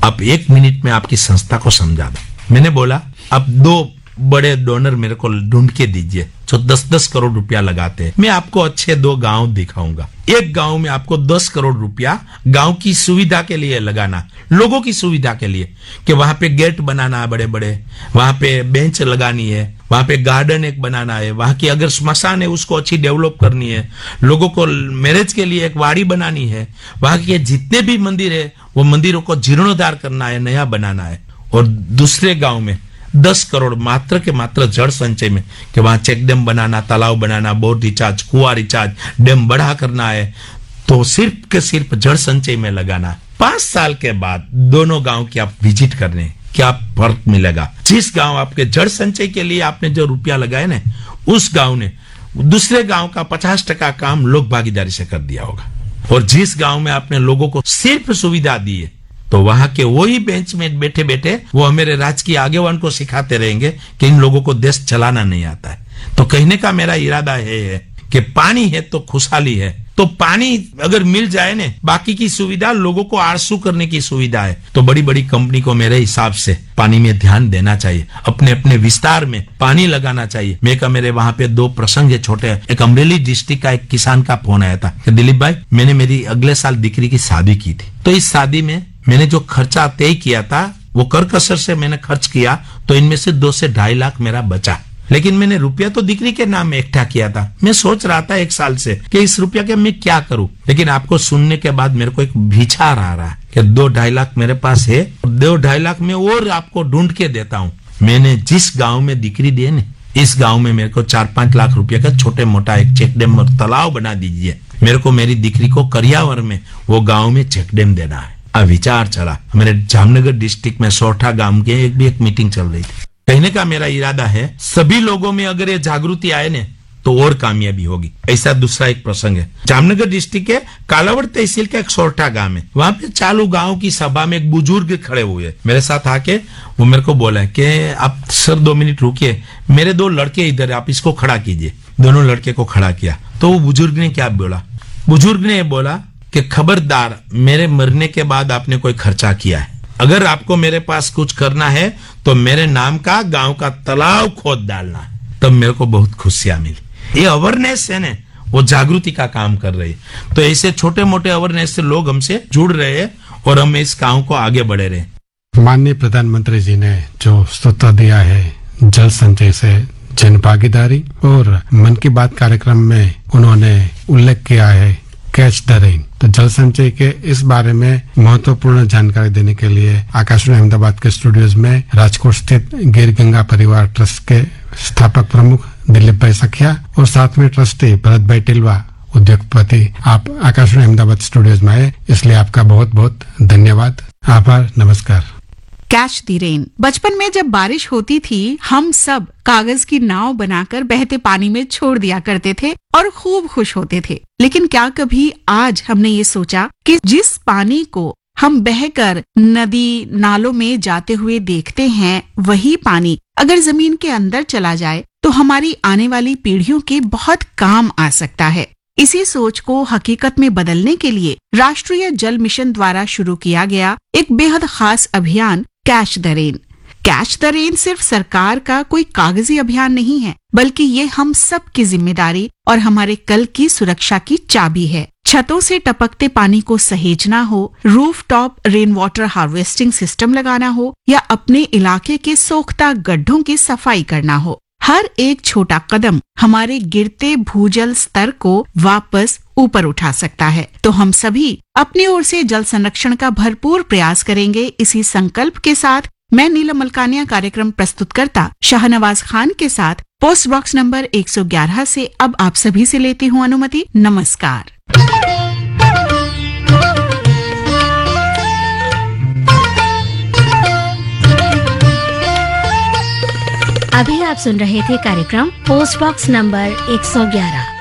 आप 1 मिनट में आपकी संस्था को समझा दो। मैंने बोला आप 2 बड़े डोनर मेरे को ढूंढ के दीजिए जो 10-10 करोड़ रुपया लगाते हैं। मैं आपको अच्छे 2 गांव दिखाऊंगा। एक गांव में आपको 10 करोड़ रुपया गांव की सुविधा के लिए लगाना, लोगों की सुविधा के लिए, कि वहां पे गेट बनाना है बड़े बड़े, वहां पे बेंच लगानी है, वहां पे गार्डन एक बनाना है, वहां की अगर स्मशान है उसको अच्छी डेवलप करनी है, लोगों को मैरिज के लिए एक वाड़ी बनानी है, वहां के जितने भी मंदिर है वो मंदिरों को जीर्णोद्धार करना है, नया बनाना है। और दूसरे गांव में 10 करोड़ मात्र के मात्र जड़ संचय में, कि वहां चेक डैम बनाना, तालाब बनाना, बोर रिचार्ज, कुआं रिचार्ज, डैम बढ़ा करना है, तो सिर्फ के सिर्फ जड़ संचय में लगाना। 5 साल के बाद दोनों गांव की आप विजिट करने, क्या फर्क मिलेगा। जिस गांव आपके जड़ संचय के लिए आपने जो रुपया लगाए ना, उस गांव ने दूसरे गांव का 50% काम लोक भागीदारी से कर दिया होगा। और जिस गांव में आपने लोगों को सिर्फ सुविधा दी है, तो वहां के वही बेंच में बैठे बैठे वो हमारे राज्य की आगेवान को सिखाते रहेंगे कि इन लोगों को देश चलाना नहीं आता है। तो कहने का मेरा इरादा है कि पानी है तो खुशहाली है। तो पानी अगर मिल जाए ना, बाकी की सुविधा लोगों को आरसू करने की सुविधा है। तो बड़ी बड़ी कंपनी को मेरे हिसाब से पानी में ध्यान देना चाहिए, अपने अपने विस्तार में पानी लगाना चाहिए। मेरे वहां पे 2 प्रसंग है छोटे। एक अमरेली डिस्ट्रिक्ट का एक किसान का फोन आया था कि दिलीप भाई, मैंने मेरी अगले साल दिकरी की शादी की थी, तो इस शादी में मैंने जो खर्चा तय किया था वो कर कसर से मैंने खर्च किया, तो इनमें से 2 से 2.5 लाख मेरा बचा। लेकिन मैंने रुपया तो दिकरी के नाम में इकट्ठा किया था। मैं सोच रहा था 1 साल से कि इस रुपया के मैं क्या करूं। लेकिन आपको सुनने के बाद मेरे को एक विचार आ रहा है कि 2-2.5 लाख मेरे पास है, 2-2.5 लाख में और आपको ढूंढ के देता हूं। मैंने जिस गांव में दिकरी दी है, इस गांव में मेरे को 4-5 लाख रुपए का छोटे मोटा एक चेक डैम और तालाब बना दीजिए। मेरे को मेरी दिकरी को करियावर में वो गांव में चेक डैम देना है। विचार चला। मेरे जामनगर डिस्ट्रिक्ट में सोरठा गांव के एक मीटिंग चल रही थी। कहने का मेरा इरादा है सभी लोगों में अगर ये जागृति आए ने तो और कामयाबी होगी। ऐसा दूसरा एक प्रसंग है। जामनगर डिस्ट्रिक्ट के कालावड़ तहसील का एक सोरठा गांव है। वहां पे चालू गांव की सभा में एक बुजुर्ग खड़े हुए मेरे साथ आके, वो मेरे को बोला कि आप सर 2 मिनट रुकिए, मेरे 2 लड़के इधर, आप इसको खड़ा कीजिए। दोनों लड़के को खड़ा किया तो वो बुजुर्ग ने क्या बोला, बुजुर्ग ने बोला कि खबरदार, मेरे मरने के बाद आपने कोई खर्चा किया है, अगर आपको मेरे पास कुछ करना है तो मेरे नाम का गांव का तालाब खोद डालना है। तब मेरे को बहुत खुशियां मिली। ये अवेयरनेस है ना, वो जागृति का काम कर रही है। तो ऐसे छोटे मोटे अवेयरनेस से लोग हमसे जुड़ रहे हैं और हम इस गांव को आगे बढ़े रहे। माननीय प्रधानमंत्री जी ने जो सूत्र दिया है जल संचय से जन भागीदारी, और मन की बात कार्यक्रम में उन्होंने उल्लेख किया है कैच द रेन, तो जल संचय के इस बारे में महत्वपूर्ण जानकारी देने के लिए आकाशवाणी अहमदाबाद के स्टूडियोज में राजकोट स्थित गिर गंगा परिवार ट्रस्ट के स्थापक प्रमुख दिलीप भाई सखिया और साथ में ट्रस्टी भरत भाई टिलवा उद्योगपति, आप आकाशवाणी अहमदाबाद स्टूडियोज में आए, इसलिए आपका बहुत बहुत धन्यवाद। आभार, नमस्कार। Catch the rain. बचपन में जब बारिश होती थी, हम सब कागज की नाव बनाकर बहते पानी में छोड़ दिया करते थे और खूब खुश होते थे। लेकिन क्या कभी आज हमने ये सोचा कि जिस पानी को हम बहकर नदी नालों में जाते हुए देखते हैं, वही पानी अगर जमीन के अंदर चला जाए तो हमारी आने वाली पीढ़ियों के बहुत काम आ सकता है। इसी सोच को हकीकत में बदलने के लिए राष्ट्रीय जल मिशन द्वारा शुरू किया गया एक बेहद खास अभियान catch the rain. Catch the rain सिर्फ सरकार का कोई कागजी अभियान नहीं है, बल्कि ये हम सब की जिम्मेदारी और हमारे कल की सुरक्षा की चाबी है। छतों से टपकते पानी को सहेजना हो, rooftop rain water harvesting system लगाना हो या अपने इलाके के सोख्ता गड्ढों की सफाई करना हो, हर एक छोटा कदम हमारे गिरते भूजल स्तर को वापस ऊपर उठा सकता है। तो हम सभी अपनी ओर से जल संरक्षण का भरपूर प्रयास करेंगे। इसी संकल्प के साथ मैं नीलम मलकानिया कार्यक्रम प्रस्तुतकर्ता शाहनवाज खान के साथ पोस्ट बॉक्स नंबर 111 से अब आप सभी से लेती हूँ अनुमति। नमस्कार। अभी आप सुन रहे थे कार्यक्रम पोस्ट बॉक्स नंबर 111।